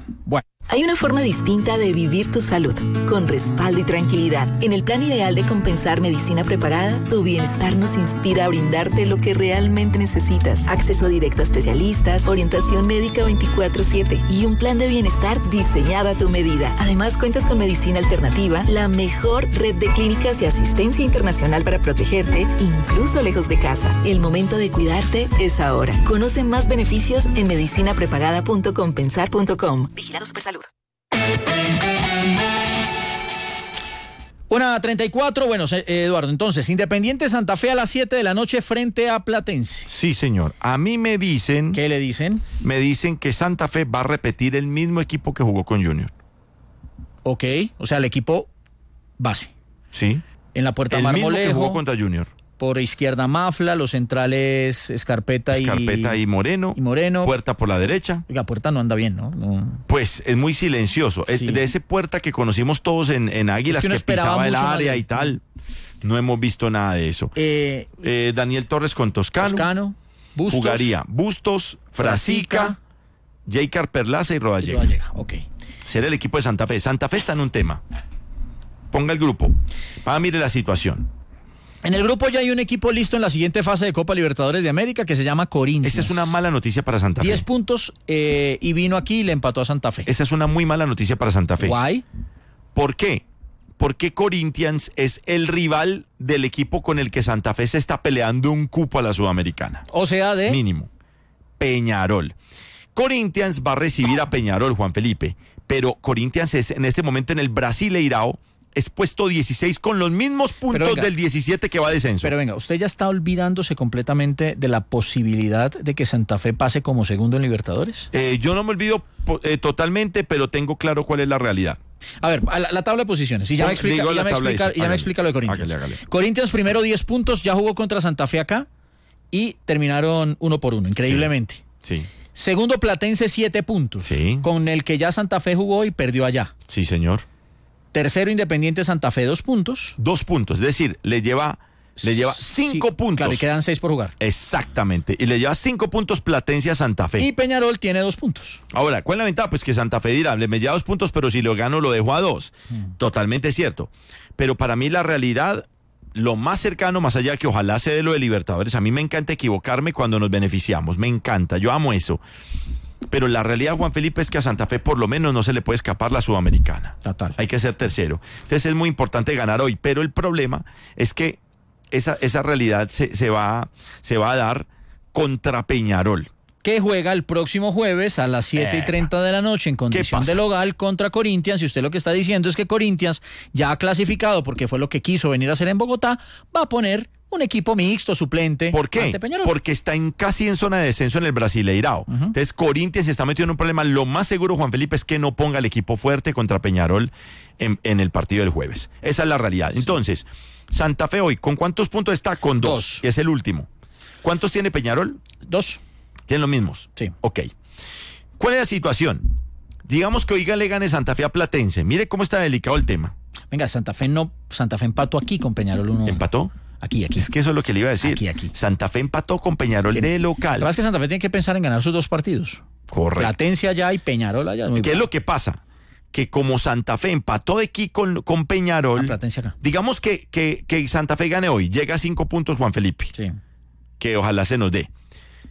Bueno. Hay una forma distinta de vivir tu salud, con respaldo y tranquilidad. En el plan ideal de Compensar Medicina Prepagada, tu bienestar nos inspira a brindarte lo que realmente necesitas. Acceso directo a especialistas, orientación médica 24/7 y un plan de bienestar diseñado a tu medida. Además, cuentas con medicina alternativa, la mejor red de clínicas y asistencia internacional para protegerte, incluso lejos de casa. El momento de cuidarte es ahora. Conoce más beneficios en medicinaprepagada.compensar.com. Vigilado Supersalud. 1:34, bueno, Eduardo, entonces, Independiente Santa Fe a las 7 de la noche frente a Platense. Sí, señor. A mí me dicen... ¿Qué le dicen? Me dicen que Santa Fe va a repetir el mismo equipo que jugó con Junior. Ok, o sea, el equipo base. Sí. En la puerta el Marmolejo. El mismo que jugó contra Junior. Por izquierda Mafla, los centrales Escarpeta y Moreno. Puerta por la derecha. Oiga, Puerta no anda bien, ¿no? Pues es muy silencioso. Sí. De ese Puerta que conocimos todos en Águilas, que pisaba el área y tal. No hemos visto nada de eso. Daniel Torres con Toscano. Bustos. Jugaría Bustos, Frasica, Jaycar Perlaza y Rodallega. Ok. Será el equipo de Santa Fe. Santa Fe está en un tema. Ponga el grupo. Mire la situación. En el grupo ya hay un equipo listo en la siguiente fase de Copa Libertadores de América que se llama Corinthians. Esa es una mala noticia para Santa Fe. 10 puntos y vino aquí y le empató a Santa Fe. Esa es una muy mala noticia para Santa Fe. ¿Why? ¿Por qué? Porque Corinthians es el rival del equipo con el que Santa Fe se está peleando un cupo a la Sudamericana. O sea, de... Mínimo. Peñarol. Corinthians va a recibir a Peñarol, Juan Felipe, pero Corinthians es en este momento en el Brasileirao, es puesto 16 con los mismos puntos del 17 que va a descenso. Pero venga, usted ya está olvidándose completamente de la posibilidad de que Santa Fe pase como segundo en Libertadores. Yo no me olvido totalmente, pero tengo claro cuál es la realidad. A ver, la tabla de posiciones. Y ya me explica lo de Corinthians. Hágale. Corinthians primero 10 puntos, ya jugó contra Santa Fe acá y terminaron 1-1, increíblemente. Sí. Segundo Platense 7 puntos, con el que ya Santa Fe jugó y perdió allá. Sí, señor. Tercero Independiente Santa Fe 2 puntos. 2 puntos, es decir, le lleva 5 puntos. Claro, y quedan 6 por jugar. Exactamente, y le lleva 5 puntos Platense a Santa Fe. Y Peñarol tiene 2 puntos. Ahora, ¿cuál es la ventaja? Pues que Santa Fe dirá, me lleva 2 puntos, pero si lo gano lo dejo a 2. Totalmente cierto. Pero para mí la realidad, lo más cercano, más allá que ojalá se dé lo de Libertadores, a mí me encanta equivocarme cuando nos beneficiamos, me encanta, yo amo eso. Pero la realidad, Juan Felipe, es que a Santa Fe por lo menos no se le puede escapar la Sudamericana. Total. Hay que ser tercero. Entonces es muy importante ganar hoy, pero el problema es que esa realidad se va a dar contra Peñarol. Que juega el próximo jueves a las 7:30 de la noche en condición de local contra Corinthians. Y usted lo que está diciendo es que Corinthians, ya ha clasificado porque fue lo que quiso venir a hacer en Bogotá, va a poner un equipo mixto, suplente. ¿Por qué? Porque está casi en zona de descenso en el Brasileirao. Entonces Corinthians se está metiendo en un problema. Lo más seguro, Juan Felipe, es que no ponga el equipo fuerte contra Peñarol en el partido del jueves. Esa es la realidad. Entonces, Santa Fe hoy, ¿con cuántos puntos está? Con 2. Y es el último. ¿Cuántos tiene Peñarol? 2. ¿Tienen los mismos? Sí. Ok. ¿Cuál es la situación? Digamos que hoy le gane Santa Fe a Platense. Mire cómo está delicado el tema. Venga, Santa Fe empató aquí con Peñarol 1. ¿Empató? Aquí. Es que eso es lo que le iba a decir. Aquí. Santa Fe empató con Peñarol de local. La verdad es que Santa Fe tiene que pensar en ganar sus 2 partidos. Correcto. Platense allá y Peñarol allá. ¿Qué es lo que pasa? Que como Santa Fe empató de aquí con Peñarol, Platense acá. Digamos que Santa Fe gane hoy, llega a 5 puntos, Juan Felipe. Sí. Que ojalá se nos dé.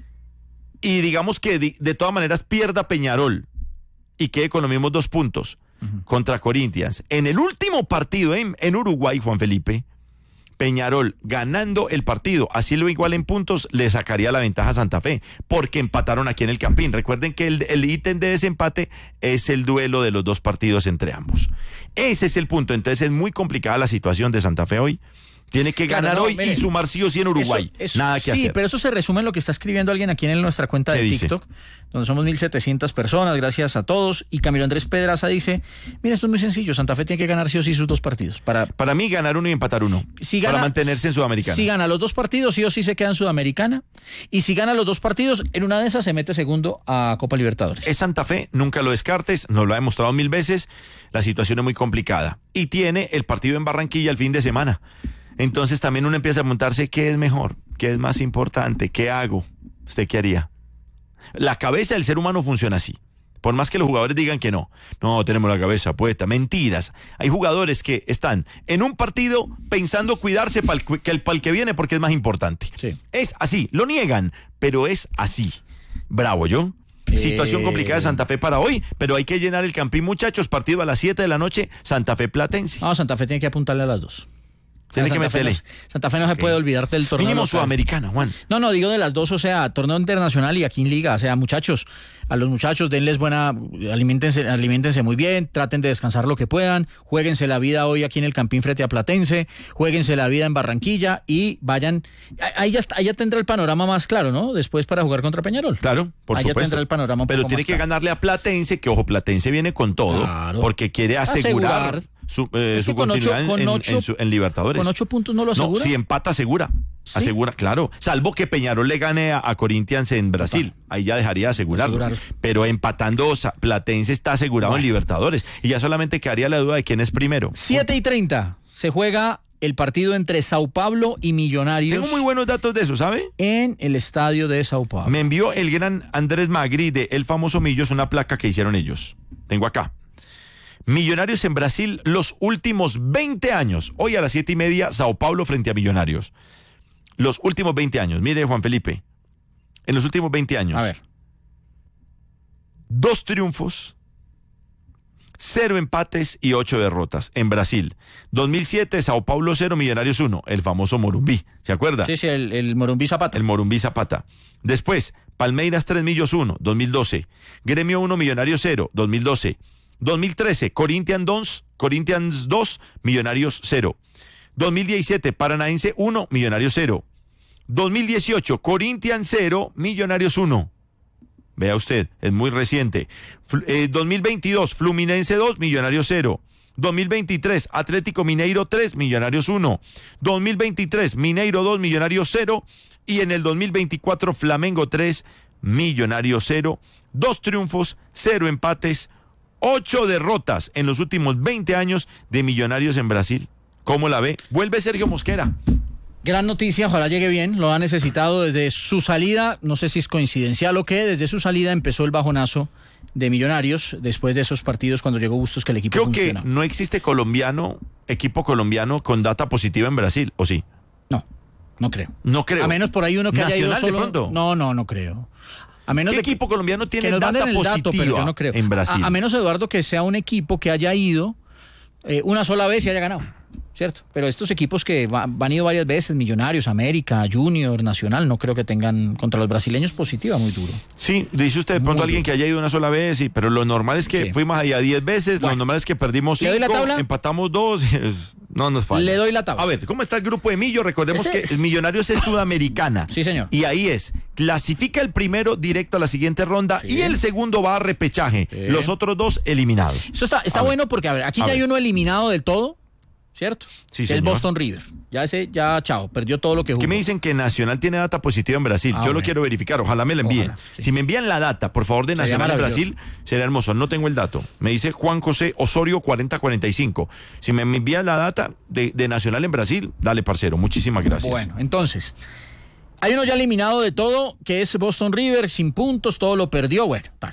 Y digamos que de todas maneras pierda Peñarol y quede con los mismos 2 puntos contra Corinthians. En el último partido en Uruguay, Juan Felipe, Peñarol ganando el partido, así lo igual en puntos, le sacaría la ventaja a Santa Fe, porque empataron aquí en el Campín. Recuerden que el ítem de desempate es el duelo de los 2 partidos entre ambos. Ese es el punto, entonces es muy complicada la situación de Santa Fe hoy. Tiene que ganar hoy y sumar sí o sí en Uruguay. Nada que hacer. Sí, pero eso se resume en lo que está escribiendo alguien aquí en nuestra cuenta de TikTok, donde somos 1,700 personas, gracias a todos. Y Camilo Andrés Pedraza dice, mira, esto es muy sencillo, Santa Fe tiene que ganar sí o sí sus 2 partidos. Para mí, ganar 1 y empatar 1, para mantenerse en Sudamericana. Si gana los 2 partidos, sí o sí se queda en Sudamericana. Y si gana los 2 partidos, en una de esas se mete segundo a Copa Libertadores. Es Santa Fe, nunca lo descartes, nos lo ha demostrado 1000 veces. La situación es muy complicada. Y tiene el partido en Barranquilla el fin de semana. Entonces también uno empieza a preguntarse qué es mejor, qué es más importante, qué hago. ¿Usted qué haría? La cabeza del ser humano funciona así. Por más que los jugadores digan que no, tenemos la cabeza puesta, mentiras. Hay jugadores que están en un partido pensando cuidarse para el que viene porque es más importante. Sí. Es así, lo niegan, pero es así. Bravo, yo. Situación complicada de Santa Fe para hoy, pero hay que llenar el Campín, muchachos. Partido a las 7 de la noche, Santa Fe Platense. No, Santa Fe tiene que apuntarle a las 2. Tiene que meterle. Santa Fe no se puede olvidar del torneo. Mínimo local. Sudamericana, Juan. No, digo de las 2, o sea, torneo internacional y aquí en Liga. O sea, muchachos, a los muchachos denles aliméntense muy bien, traten de descansar lo que puedan, juéguense la vida hoy aquí en el Campín frente a Platense, juéguense la vida en Barranquilla y vayan. Ahí ya tendrá el panorama más claro, ¿no? Después para jugar contra Peñarol. Claro, por supuesto. Ya tendrá el panorama un Pero poco tiene más que claro. ganarle a Platense, que ojo, Platense viene con todo, Claro. porque quiere asegurar su continuidad en Libertadores. Con 8 puntos no lo asegura. No, si empata asegura. ¿Sí? Asegura, claro. Salvo que Peñarol le gane a Corinthians en Brasil. Ahí ya dejaría de asegurarlo. Pero empatando, Platense está asegurado en Libertadores. Y ya solamente quedaría la duda de quién es primero. 7:30 se juega el partido entre Sao Paulo y Millonarios. Tengo muy buenos datos de eso, ¿sabe? En el estadio de Sao Paulo. Me envió el gran Andrés Magri de El Famoso Millos una placa que hicieron ellos. Tengo acá. Millonarios en Brasil los últimos 20 años. Hoy a las 7:30, Sao Paulo frente a Millonarios. Los últimos 20 años. Mire, Juan Felipe. En los últimos 20 años. A ver. 2 triunfos, 0 empates y 8 derrotas en Brasil. 2007, Sao Paulo 0, Millonarios 1. El famoso Morumbí. ¿Se acuerda? Sí, el Morumbí Zapata. El Morumbí Zapata. Después, Palmeiras 3, Millos 1, 2012. Gremio 1, Millonarios 0, 2012. 2013, Corinthians 2, Millonarios 0. 2017, Paranaense 1, Millonarios 0. 2018, Corinthians 0, Millonarios 1. Vea usted, es muy reciente. 2022, Fluminense 2, Millonarios 0. 2023, Atlético Mineiro 3, Millonarios 1. 2023, Mineiro 2, Millonarios 0. Y en el 2024, Flamengo 3, Millonarios 0. 2 triunfos, 0 empates, 8 derrotas en los últimos 20 años de Millonarios en Brasil. ¿Cómo la ve? Vuelve Sergio Mosquera. Gran noticia, ojalá llegue bien, lo ha necesitado desde su salida, no sé si es coincidencial o qué, desde su salida empezó el bajonazo de Millonarios después de esos partidos cuando llegó Bustos que el equipo funcionó. Creo que no existe equipo colombiano con data positiva en Brasil, ¿o sí? No creo. No creo. A menos por ahí uno que haya ido solo. De pronto? No creo. A menos ¿Qué equipo colombiano tiene data positiva pero yo no creo. en Brasil? A menos, Eduardo, que sea un equipo que haya ido una sola vez y haya ganado, ¿cierto? Pero estos equipos que van ido varias veces, Millonarios, América, Junior, Nacional, no creo que tengan contra los brasileños positiva muy duro. Sí, dice usted de pronto alguien que haya ido una sola vez, sí, pero lo normal es que fuimos allá 10 veces, lo normal es que perdimos 5, empatamos 2, no nos falla. Le doy la tabla. A ver, ¿cómo está el grupo de Millo? Recordemos que el Millonarios es Sudamericana. Sí, señor. Y ahí clasifica el primero directo a la siguiente ronda y el segundo va a repechaje. Sí. Los otros 2 eliminados. Eso está bueno porque, a ver, aquí ya hay uno eliminado del todo, ¿cierto? Sí, señor. El Boston River. Ya, chao, perdió todo lo que jugó. ¿Qué me dicen que Nacional tiene data positiva en Brasil? Yo lo quiero verificar, ojalá me la envíen. Sí. Si me envían la data, por favor, de Nacional en Brasil, sería hermoso. No tengo el dato. Me dice Juan José Osorio 4045. Si me envían la data de Nacional en Brasil, dale, parcero. Muchísimas gracias. Bueno, entonces, hay uno ya eliminado de todo, que es Boston River, sin puntos, todo lo perdió, bueno, tal.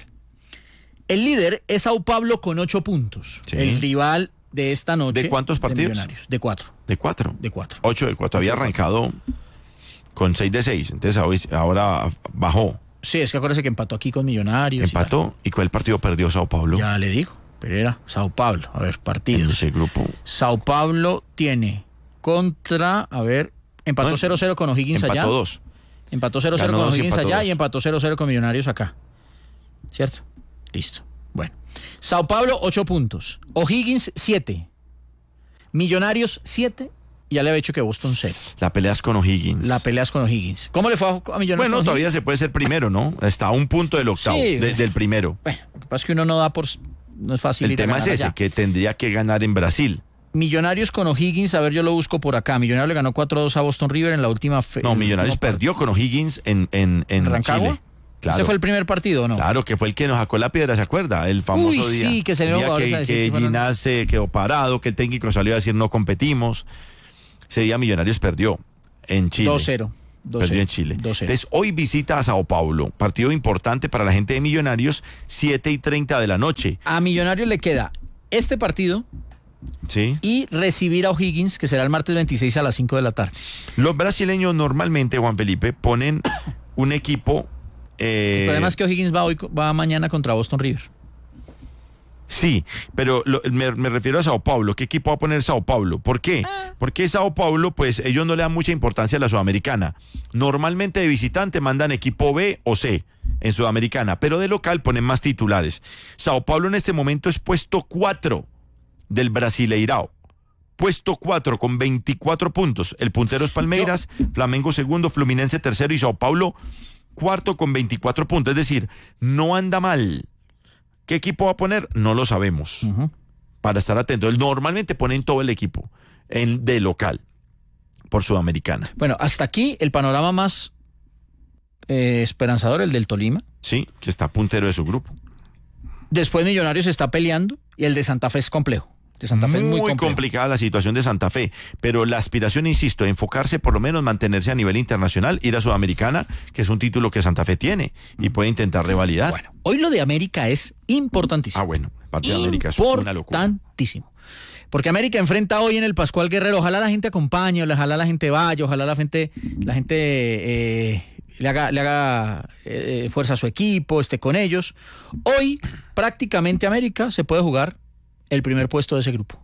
El líder es Sao Paulo con 8 puntos. Sí. El rival de esta noche. ¿De cuántos partidos? De 4. ¿De 4? De 4. 8 de 4. Había arrancado con 6 de 6. Entonces ahora bajó. Sí, es que acuérdese que empató aquí con Millonarios. Empató. ¿Y cuál partido perdió Sao Paulo? Ya le digo. Pero era Sao Paulo. A ver, partidos. En ese grupo. Sao Paulo tiene contra. A ver. Empató 0-0 con O'Higgins allá. Empató 2. Empató 0-0 con O'Higgins allá y empató 0-0 con Millonarios acá. ¿Cierto? Listo. Bueno. Sao Paulo, 8 puntos. O'Higgins, 7. Millonarios, 7. Y ya le había dicho que Boston, 0. La peleas con O'Higgins. ¿Cómo le fue a Millonarios? Bueno, todavía se puede ser primero, ¿no? Está a un punto del octavo, sí, del primero. Bueno, lo que pasa es que uno no da por... No es fácil. El tema es ese, que tendría que ganar en Brasil. Millonarios con O'Higgins, a ver, yo lo busco por acá. Millonarios le ganó 4-2 a Boston River en la última... No, Millonarios perdió con O'Higgins en Chile. Claro. ¿Ese fue el primer partido o no? Claro, que fue el que nos sacó la piedra, ¿se acuerda? El famoso día. Sí, que se le que Ginás se quedó parado, que el técnico salió a decir no competimos. Ese día Millonarios perdió en Chile. 2-0. Perdió en Chile. 12. Entonces, hoy visita a Sao Paulo. Partido importante para la gente de Millonarios, 7:30 de la noche. A Millonarios le queda este partido. Sí. Y recibir a O'Higgins, que será el martes 26 a las 5 de la tarde. Los brasileños normalmente, Juan Felipe, ponen un equipo... El problema es que O'Higgins va mañana contra Boston River. Sí, pero me refiero a Sao Paulo. ¿Qué equipo va a poner Sao Paulo? ¿Por qué? Porque Sao Paulo, pues ellos no le dan mucha importancia a la Sudamericana. Normalmente de visitante mandan equipo B o C en Sudamericana, pero de local ponen más titulares. Sao Paulo en este momento es puesto 4 del Brasileirao. Puesto 4 con 24 puntos. El puntero es Palmeiras, Flamengo segundo, Fluminense tercero y Sao Paulo cuarto con 24 puntos. Es decir, no anda mal. ¿Qué equipo va a poner? No lo sabemos. Para estar atentos. Normalmente ponen todo el equipo de local por Sudamericana. Bueno, hasta aquí el panorama más esperanzador, el del Tolima. Sí, que está puntero de su grupo. Después Millonarios está peleando y el de Santa Fe es complejo. De Santa Fe es muy complicada la situación de Santa Fe, pero la aspiración, insisto, enfocarse, por lo menos mantenerse a nivel internacional, ir a Sudamericana, que es un título que Santa Fe tiene y puede intentar revalidar. Bueno, hoy lo de América es importantísimo. Bueno, parte de América es una locura. Importantísimo. Porque América enfrenta hoy en el Pascual Guerrero, ojalá la gente acompañe, ojalá la gente vaya, ojalá la gente le haga fuerza a su equipo, esté con ellos. Hoy prácticamente América se puede jugar el primer puesto de ese grupo.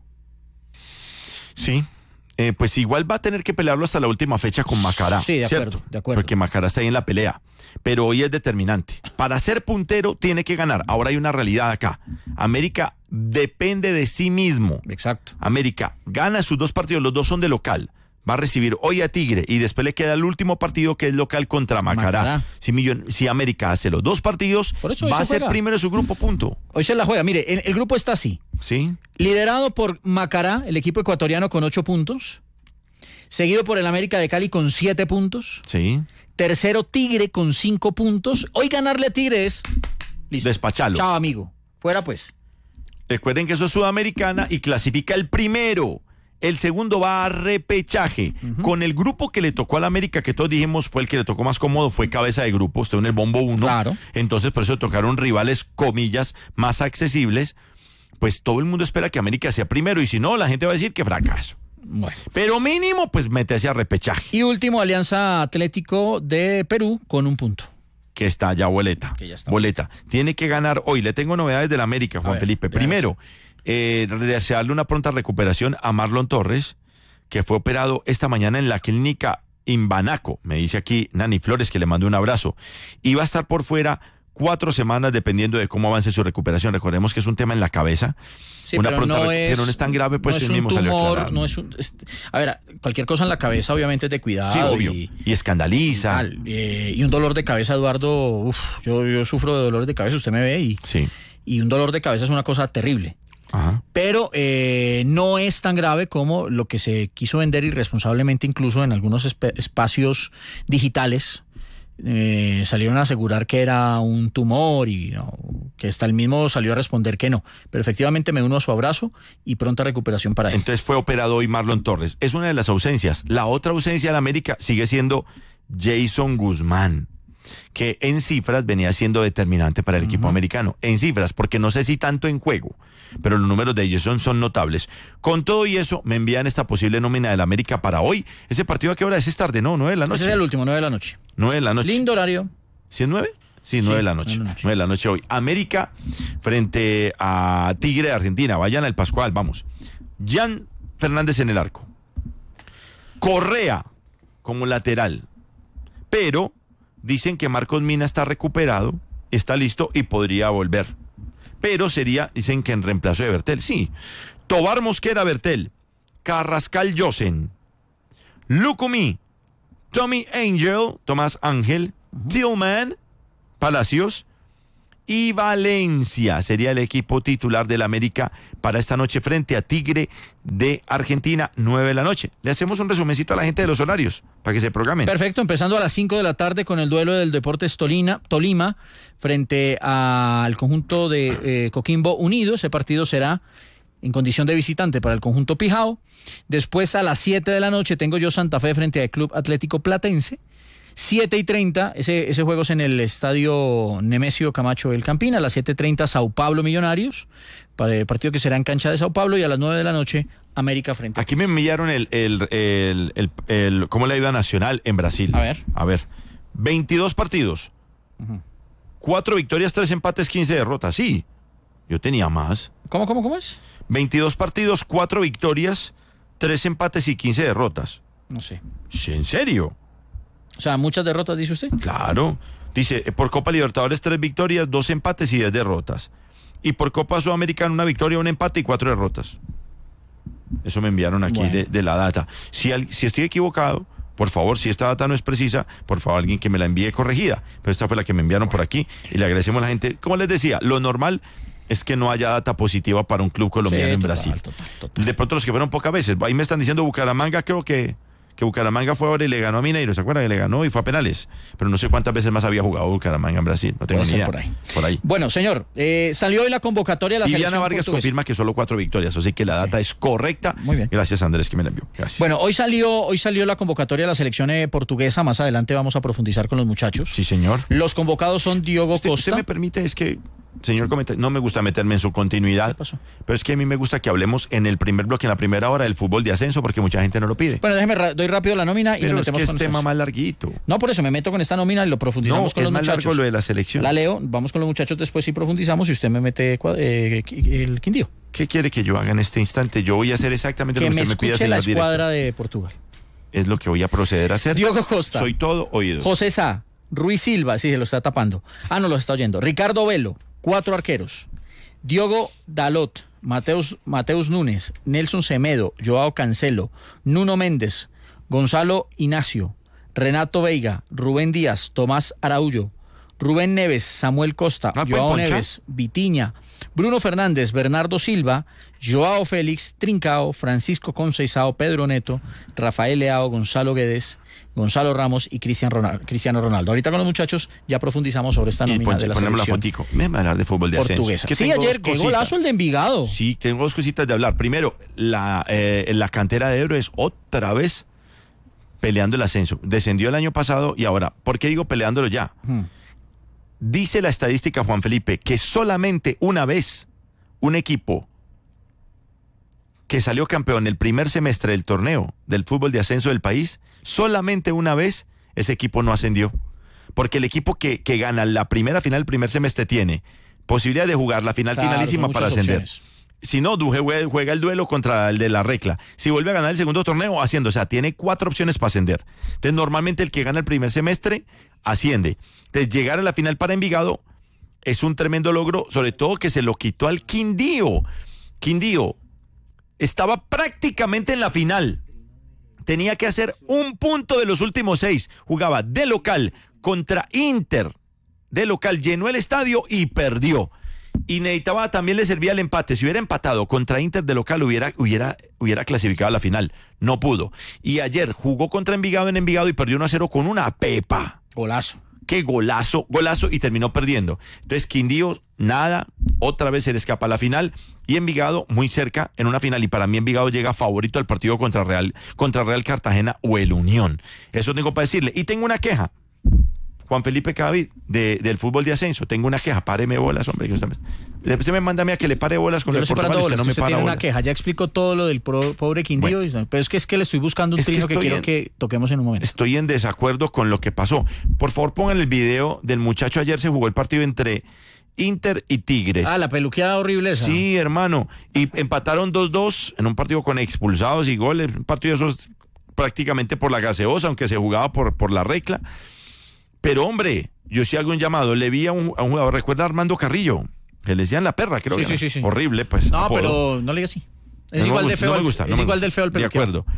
Sí, pues igual va a tener que pelearlo hasta la última fecha con Macará. Sí, de acuerdo, ¿cierto? de acuerdo. Porque Macará está ahí en la pelea, pero hoy es determinante. Para ser puntero tiene que ganar. Ahora hay una realidad acá. América depende de sí mismo. Exacto. América gana sus 2 partidos, los 2 son de local. Va a recibir hoy a Tigre y después le queda el último partido que es local contra Macará. Si América hace los 2 partidos, va a ser primero de su grupo, punto. Hoy se la juega. Mire, el grupo está así. Sí. Liderado por Macará, el equipo ecuatoriano con 8 puntos. Seguido por el América de Cali con 7 puntos. Sí. Tercero Tigre con 5 puntos. Hoy ganarle a Tigre es... Listo. Despachalo. Chao, amigo. Fuera pues. Recuerden que eso es Sudamericana y clasifica el primero. El segundo va a repechaje. Con el grupo que le tocó al América, que todos dijimos fue el que le tocó más cómodo, fue cabeza de grupo, usted en el bombo 1. Claro. Entonces por eso tocaron rivales, comillas, más accesibles. Pues todo el mundo espera que América sea primero y si no, la gente va a decir que fracaso. Bueno. Pero mínimo, pues métese a repechaje. Y último, Alianza Atlético de Perú con 1 punto. Que está ya boleta. Boleta. Tiene que ganar hoy. Le tengo novedades del América, Juan Felipe. Primero, desearle una pronta recuperación a Marlon Torres, que fue operado esta mañana en la clínica Imbanaco. Me dice aquí Nani Flores, que le mando un abrazo. Y va a estar por fuera 4 semanas dependiendo de cómo avance su recuperación. Recordemos que es un tema en la cabeza. Sí, pero no es tan grave, pues no es un tumor, no es un... A ver, cualquier cosa en la cabeza obviamente es de cuidado. Sí, obvio. Y escandaliza. Y un dolor de cabeza, Eduardo, yo sufro de dolores de cabeza, usted me ve, y un dolor de cabeza es una cosa terrible. Ajá. Pero no es tan grave como lo que se quiso vender irresponsablemente, incluso en algunos espacios digitales. Salieron a asegurar que era un tumor y no, que hasta el mismo salió a responder que no. Pero efectivamente me uno a su abrazo y pronta recuperación para él. Entonces fue operado hoy Marlon Torres. Es una de las ausencias. La otra ausencia de América sigue siendo Jason Guzmán, que en cifras venía siendo determinante para el equipo americano. En cifras, porque no sé si tanto en juego, pero los números de Jason son notables. Con todo y eso, me envían esta posible nómina del América para hoy. ¿Ese partido a qué hora es? Es tarde, ¿no? 9 de la noche. Ese es el último, 9 de la noche. 9 de la noche. Lindo horario. ¿Sí es 9? Sí, 9 de la noche. 9 de la noche hoy. América frente a Tigre de Argentina. Vayan al Pascual, vamos. Jan Fernández en el arco. Correa como lateral. Pero dicen que Marcos Mina está recuperado, está listo y podría volver. Pero sería, dicen que en reemplazo de Bertel. Sí. Tobar Mosquera Bertel. Carrascal Josen. Lucumí. Tommy Angel. Tomás Ángel. Tillman. Palacios. Y Valencia sería el equipo titular del América para esta noche frente a Tigre de Argentina, 9 de la noche. Le hacemos un resumencito a la gente de los horarios para que se programen. Perfecto, empezando a las 5 de la tarde con el duelo del Deportes Tolima frente al conjunto de Coquimbo Unido. Ese partido será en condición de visitante para el conjunto Pijao. Después a las 7 de la noche tengo yo Santa Fe frente al Club Atlético Platense. 7:30, ese juego es en el estadio Nemesio Camacho del Campín. A las 7:30, Sao Paulo Millonarios, para el partido que será en cancha de Sao Paulo. Y a las 9 de la noche, América frente a... Aquí me enviaron cómo le ha ido a Nacional en Brasil. A ver. 22 partidos. 4 victorias, 3 empates, 15 derrotas. Sí, yo tenía más. ¿Cómo es? 22 partidos, 4 victorias, 3 empates y 15 derrotas. No sé. ¿Sí, en serio? O sea, ¿muchas derrotas, dice usted? Claro. Dice, por Copa Libertadores 3 victorias, 2 empates y 10 derrotas. Y por Copa Sudamericana 1 victoria, 1 empate y 4 derrotas. Eso me enviaron aquí de la data. Si estoy equivocado, por favor, si esta data no es precisa, por favor, alguien que me la envíe corregida. Pero esta fue la que me enviaron por aquí y le agradecemos a la gente. Como les decía, lo normal es que no haya data positiva para un club colombiano en Brasil. Total. De pronto los que fueron pocas veces. Ahí me están diciendo Bucaramanga, creo que Bucaramanga fue ahora y le ganó a Mineiro. ¿Se acuerdan que le ganó y fue a penales? Pero no sé cuántas veces más había jugado Bucaramanga en Brasil. No tengo ni idea. Por ahí. Bueno, señor, salió hoy la convocatoria de la selección Viviana Vargas portuguesa. Confirma que solo 4 victorias, así que la data es correcta. Muy bien. Gracias, Andrés, que me la envió. Gracias. Bueno, hoy salió la convocatoria de la selección portuguesa. Más adelante vamos a profundizar con los muchachos. Sí, señor. Los convocados son Diogo Costa. Usted me permite, es que... Señor comentario, no me gusta meterme en su continuidad. ¿Qué pasó? Pero es que a mí me gusta que hablemos en el primer bloque, en la primera hora, del fútbol de ascenso, porque mucha gente no lo pide. Bueno, doy rápido la nómina y pero nos metemos es que es tema más larguito. No, por eso me meto con esta nómina y lo profundizamos con los muchachos. No, es más largo lo de la selección. La leo, vamos con los muchachos después y profundizamos y usted me mete el Quindío. ¿Qué quiere que yo haga en este instante? Yo voy a hacer exactamente lo que usted me pida, señor director. Que me escuche la escuadra de Portugal. Es lo que voy a proceder a hacer. Diogo Costa. Soy todo oídos. José Sá, Ruiz Silva, sí, se lo está tapando. No lo está oyendo. Ricardo Velo. 4 arqueros: Diogo Dalot, Mateus Núñez, Nelson Semedo, Joao Cancelo, Nuno Méndez, Gonzalo Ignacio, Renato Veiga, Rubén Díaz, Tomás Araújo, Rubén Neves, Samuel Costa, Joao Neves, Vitinha, Bruno Fernández, Bernardo Silva, Joao Félix, Trincao, Francisco Conceição, Pedro Neto, Rafael Leao, Gonzalo Guedes, Gonzalo Ramos y Cristiano Ronaldo. Ahorita con los muchachos ya profundizamos sobre esta nómina de la selección la fotico. Me va a hablar de fútbol de portuguesa. Ascenso. Sí, ayer, qué golazo el de Envigado. Sí, tengo 2 cositas de hablar. Primero, la cantera de Ebro es otra vez peleando el ascenso. Descendió el año pasado y ahora, ¿por qué digo peleándolo ya? Dice la estadística, Juan Felipe, que solamente una vez un equipo que salió campeón el primer semestre del torneo del fútbol de ascenso del país, solamente una vez ese equipo no ascendió. Porque el equipo que gana la primera final del primer semestre tiene posibilidad de jugar la final finalísima para ascender. Opciones. Si no, juega el duelo contra el de la Recla. Si vuelve a ganar el segundo torneo, asciende. O sea, tiene 4 opciones para ascender. Entonces, normalmente el que gana el primer semestre asciende. Entonces, llegar a la final para Envigado es un tremendo logro, sobre todo que se lo quitó al Quindío. Quindío estaba prácticamente en la final. Tenía que hacer un punto de los últimos 6. Jugaba de local contra Inter. De local llenó el estadio y perdió. Y necesitaba, también le servía el empate. Si hubiera empatado contra Inter de local, hubiera clasificado a la final. No pudo. Y ayer jugó contra Envigado en Envigado y perdió 1-0 con una pepa. Golazo. Qué golazo y terminó perdiendo. Entonces Quindío, nada, otra vez se le escapa a la final. Y Envigado muy cerca en una final. Y para mí Envigado llega favorito al partido contra Real Cartagena o el Unión. Eso tengo para decirle. Y tengo una queja. Juan Felipe Cadavid, del fútbol de ascenso, tengo una queja, páreme bolas, hombre. Usted me manda a mí a que le pare bolas con el Portugal, usted no me para bolas. Una queja, ya explicó todo lo del pobre Quindío, bueno, pero es que le estoy buscando un trino que quiero que toquemos en un momento. Estoy en desacuerdo con lo que pasó. Por favor, pongan el video del muchacho. Ayer se jugó el partido entre Inter y Tigres. La peluqueada horrible esa. Sí, hermano. Y empataron 2-2 en un partido con expulsados y goles. Un partido de esos prácticamente por la gaseosa, aunque se jugaba por la Recla. Pero, hombre, yo sí hago un llamado. Le vi a un jugador, ¿recuerda a Armando Carrillo? Que le decían la perra, creo que sí. Horrible, pues. No, apodo. Pero no le diga así. Es igual de feo. Es igual del feo el peluquero. De acuerdo.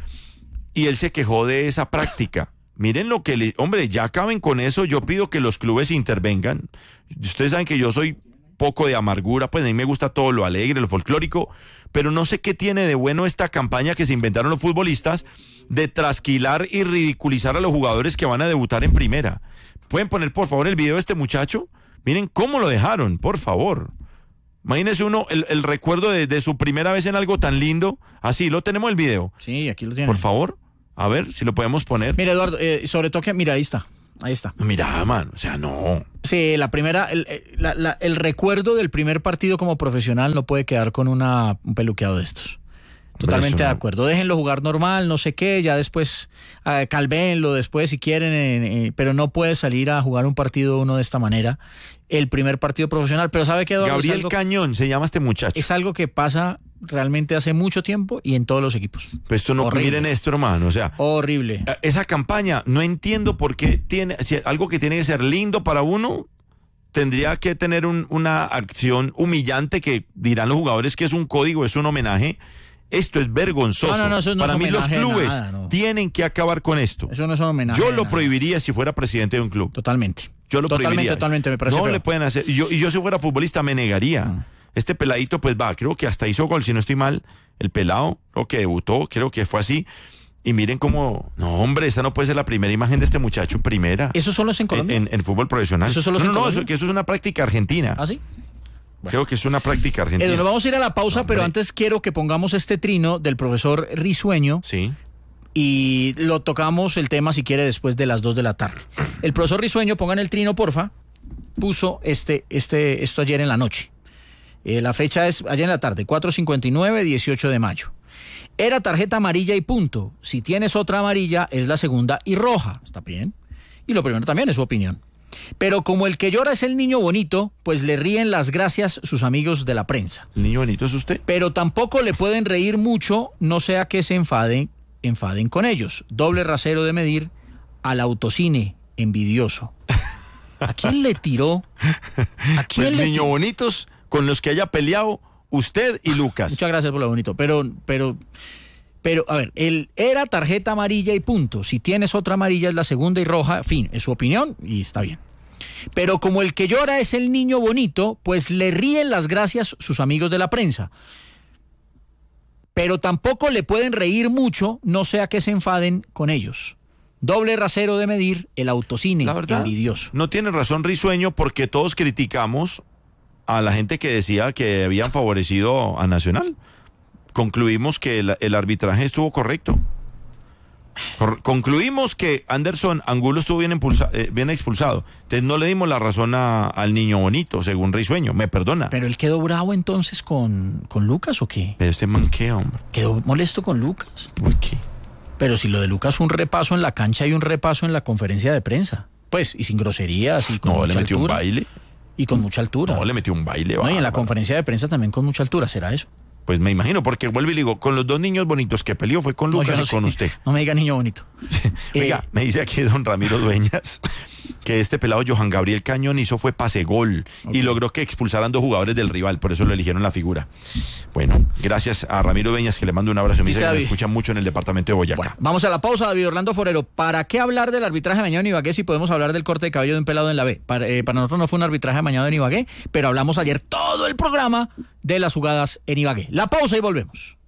Y él se quejó de esa práctica. Miren lo que hombre, ya acaben con eso. Yo pido que los clubes intervengan. Ustedes saben que yo soy poco de amargura, pues a mí me gusta todo lo alegre, lo folclórico, pero no sé qué tiene de bueno esta campaña que se inventaron los futbolistas de trasquilar y ridiculizar a los jugadores que van a debutar en primera. ¿Pueden poner, por favor, el video de este muchacho? Miren cómo lo dejaron, por favor. Imagínese uno el recuerdo de su primera vez en algo tan lindo. Así, ¿lo tenemos el video? Sí, aquí lo tienen. Por favor, a ver si lo podemos poner. Mira, Eduardo, sobre todo que, mira, ahí está. Ahí está. Mira, man, o sea, no. Sí, el recuerdo del primer partido como profesional no puede quedar con un peluqueado de estos. Totalmente de acuerdo. Déjenlo jugar normal, no sé qué, ya después calvéenlo después si quieren, pero no puede salir a jugar un partido uno de esta manera, el primer partido profesional. Pero ¿sabe qué, Eduardo? Gabriel Cañón se llama este muchacho. Es algo que pasa realmente hace mucho tiempo y en todos los equipos. Pues esto no, miren esto, hermano, o sea. Horrible. Esa campaña, no entiendo por qué si algo que tiene que ser lindo para uno, tendría que tener una acción humillante que dirán los jugadores que es un código, es un homenaje. Esto es vergonzoso. No, eso no para es mí los clubes tienen que acabar con esto. Eso no es un homenaje. Yo lo prohibiría si fuera presidente de un club. Totalmente. Yo lo prohibiría. Totalmente, me parece No feo. le pueden hacer. Y yo si fuera futbolista me negaría. Este peladito pues creo que hasta hizo gol, si no estoy mal. El pelado, creo que debutó, creo que fue así. Y miren cómo, no hombre, esa no puede ser la primera imagen de este muchacho en primera. ¿Eso solo es en Colombia? En fútbol profesional. ¿Eso solo es en Colombia? Que eso es una práctica argentina. ¿Ah, sí? Bueno. Creo que es una práctica argentina. Nos vamos a ir a la pausa, pero antes quiero que pongamos este trino del profesor Risueño. Sí. Y lo tocamos el tema, si quiere, después de las 2 de la tarde. El profesor Risueño, pongan el trino, porfa. Puso esto ayer en la noche. La fecha es ayer en la tarde, 4:59, 18 de mayo. Era tarjeta amarilla y punto. Si tienes otra amarilla, es la segunda y roja. ¿Está bien? Y lo primero también es su opinión. Pero como el que llora es el niño bonito, pues le ríen las gracias sus amigos de la prensa. ¿El niño bonito es usted? Pero tampoco le pueden reír mucho, no sea que se enfaden con ellos. Doble rasero de medir al autocine envidioso. ¿A quién le tiró? ¿A quién pues le niño bonitos con los que haya peleado usted y Lucas? Muchas gracias por lo bonito, pero a ver, era tarjeta amarilla y punto. Si tienes otra amarilla es la segunda y roja, en fin, es su opinión y está bien. Pero como el que llora es el niño bonito, pues le ríen las gracias sus amigos de la prensa. Pero tampoco le pueden reír mucho, no sea que se enfaden con ellos. Doble rasero de medir, el autocine la verdad, envidioso. No tiene razón Risueño, porque todos criticamos a la gente que decía que habían favorecido a Nacional. Concluimos que el arbitraje estuvo correcto. Concluimos que Anderson Angulo estuvo bien expulsado. Entonces no le dimos la razón al niño bonito, según Risueño. Me perdona. ¿Pero él quedó bravo entonces con Lucas o qué? Pero este man, ¿qué, hombre? ¿Quedó molesto con Lucas? ¿Por qué? Pero si lo de Lucas fue un repaso en la cancha y un repaso en la conferencia de prensa. Pues, y sin groserías y con mucha le metió altura. Un baile. Y con mucha altura. No, le metió un baile. No, y en la conferencia de prensa también con mucha altura, ¿será eso? Pues me imagino, porque vuelvo y digo, con los dos niños bonitos que peleó fue con Lucas y con usted. No me diga niño bonito. Oiga, me dice aquí don Ramiro Dueñas que este pelado Johan Gabriel Cañón fue pase gol y logró que expulsaran 2 jugadores del rival, por eso lo eligieron la figura. Bueno, gracias a Ramiro Dueñas, que le mando un abrazo. Me dice que me escuchan mucho en el departamento de Boyacá. Bueno, vamos a la pausa, David Orlando Forero. ¿Para qué hablar del arbitraje amañado en Ibagué si podemos hablar del corte de cabello de un pelado en la B? Para nosotros no fue un arbitraje amañado en Ibagué, pero hablamos ayer todo el programa de las jugadas en Ibagué. La pausa y volvemos.